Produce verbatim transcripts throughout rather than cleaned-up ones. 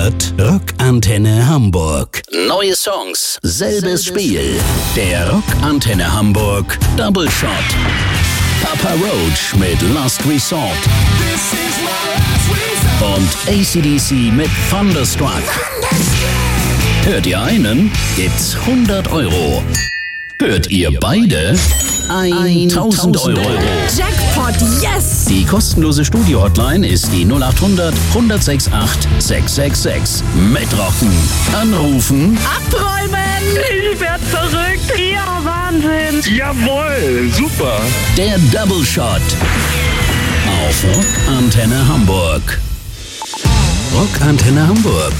hört Rockantenne Hamburg. Neue Songs, selbes Spiel. Der Rockantenne Hamburg Double Shot. Papa Roach mit Last Resort. Und A C D C mit Thunderstruck. Hört ihr einen, gibt's hundert Euro. Hört ihr beide, tausend Euro. Jackpot, yes! Die kostenlose Studio-Hotline ist die null acht hundert, hundertsechsundachtzig, sechshundertsechsundsechzig. Mitrocken. Anrufen. Abräumen! Ich werd verrückt. Ja, Wahnsinn. Jawohl, super. Der Double Shot. Auf Rockantenne Hamburg. Rockantenne Hamburg.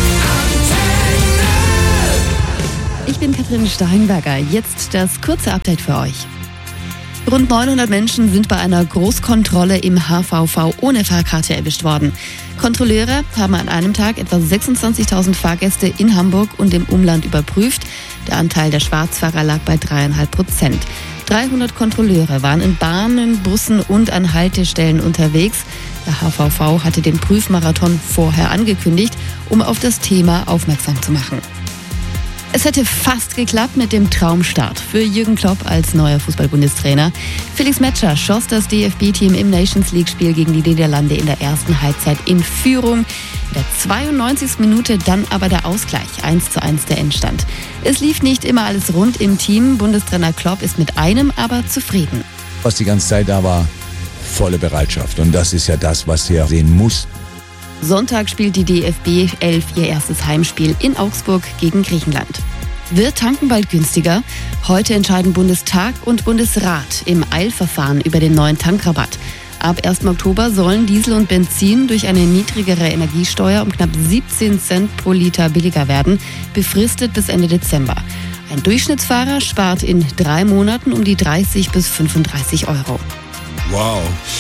Ich bin Katrin Steinberger. Jetzt das kurze Update für euch. Rund neunhundert Menschen sind bei einer Großkontrolle im H V V ohne Fahrkarte erwischt worden. Kontrolleure haben an einem Tag etwa sechsundzwanzigtausend Fahrgäste in Hamburg und im Umland überprüft. Der Anteil der Schwarzfahrer lag bei dreieinhalb Prozent. dreihundert Kontrolleure waren in Bahnen, Bussen und an Haltestellen unterwegs. Der H V V hatte den Prüfmarathon vorher angekündigt, um auf das Thema aufmerksam zu machen. Es hätte fast geklappt mit dem Traumstart für Jürgen Klopp als neuer Fußball-Bundestrainer. Felix Metscher schoss das D F B-Team im Nations-League-Spiel gegen die Niederlande in der ersten Halbzeit in Führung. In der zweiundneunzigsten Minute dann aber der Ausgleich, eins zu eins der Endstand. Es lief nicht immer alles rund im Team. Bundestrainer Klopp ist mit einem aber zufrieden. Was die ganze Zeit da war, volle Bereitschaft. Und das ist ja das, was er sehen muss. Sonntag spielt die D F B elf ihr erstes Heimspiel in Augsburg gegen Griechenland. Wird Tanken bald günstiger? Heute entscheiden Bundestag und Bundesrat im Eilverfahren über den neuen Tankrabatt. Ab ersten Oktober sollen Diesel und Benzin durch eine niedrigere Energiesteuer um knapp siebzehn Cent pro Liter billiger werden, befristet bis Ende Dezember. Ein Durchschnittsfahrer spart in drei Monaten um die dreißig bis fünfunddreißig Euro. Wow.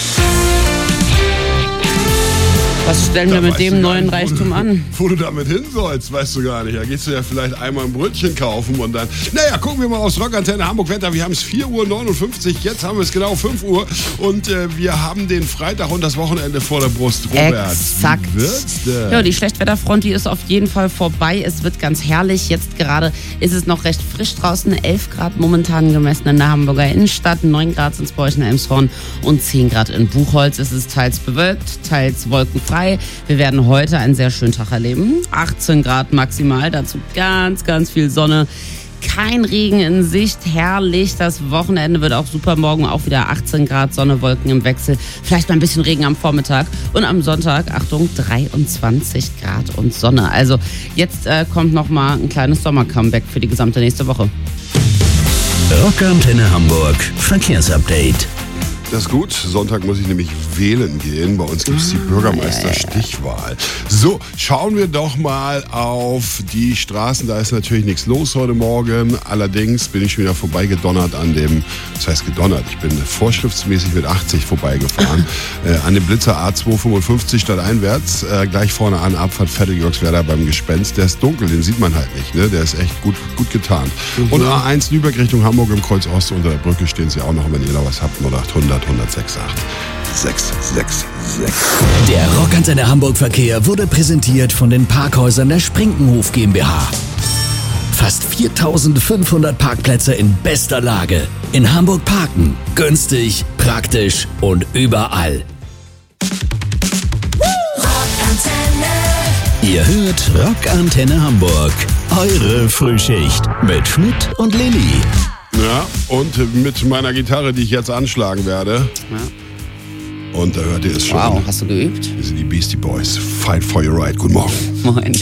Was stellen Da wir mit weißt dem du gar neuen nicht, Reichtum wo du, an? Wo du damit hin sollst, weißt du gar nicht. Da gehst du ja vielleicht einmal ein Brötchen kaufen und dann... Naja, gucken wir mal aufs Rockantenne Hamburg Wetter. Wir haben es vier Uhr neunundfünfzig, jetzt haben wir es genau fünf Uhr und äh, wir haben den Freitag und das Wochenende vor der Brust. Robert, Exakt. wie wird's denn? Ja, die Schlechtwetterfront, die ist auf jeden Fall vorbei. Es wird ganz herrlich. Jetzt gerade ist es noch recht frisch draußen. elf Grad momentan gemessen in der Hamburger Innenstadt. neun Grad sind es bei euch in Elmshorn und zehn Grad in Buchholz. Es ist teils bewölkt, teils wolkenfrei. Wir werden heute einen sehr schönen Tag erleben. achtzehn Grad maximal, dazu ganz, ganz viel Sonne. Kein Regen in Sicht, herrlich. Das Wochenende wird auch super. Morgen auch wieder achtzehn Grad, Sonne, Wolken im Wechsel. Vielleicht mal ein bisschen Regen am Vormittag. Und am Sonntag, Achtung, dreiundzwanzig Grad und Sonne. Also jetzt äh, kommt nochmal ein kleines Sommer-Comeback für die gesamte nächste Woche. Rockantenne Hamburg Verkehrsupdate. Das ist gut. Sonntag muss ich nämlich wählen gehen. Bei uns gibt es die Bürgermeister-Stichwahl. So, schauen wir doch mal auf die Straßen. Da ist natürlich nichts los heute Morgen. Allerdings bin ich schon wieder vorbeigedonnert an dem, das heißt gedonnert, ich bin vorschriftsmäßig mit achtzig vorbeigefahren. äh, an dem Blitzer A zweihundertfünfundfünfzig stadteinwärts. Äh, gleich vorne an, Abfahrt Vettel-Georgswerda beim Gespenst. Der ist dunkel, den sieht man halt nicht. Ne? Der ist echt gut, gut getarnt. Mhm. Und A eins Lübeck Richtung Hamburg im Kreuz Ost unter der Brücke stehen sie auch noch, wenn ihr da was habt. null acht hundert, hundertsechsundachtzig, sechshundertsechsundsechzig. Der Rockantenne Hamburg Verkehr wurde präsentiert von den Parkhäusern der Sprinkenhof GmbH. Fast viertausendfünfhundert Parkplätze in bester Lage. In Hamburg parken. Günstig, praktisch und überall. Ihr hört Rockantenne Hamburg. Eure Frühschicht mit Schmidt und Lilly. Ja, und mit meiner Gitarre, die ich jetzt anschlagen werde. Ja. Und da hört ihr es schon. Wow, hast du geübt? Wir sind die Beastie Boys. Fight for your right. Guten Morgen. Moin.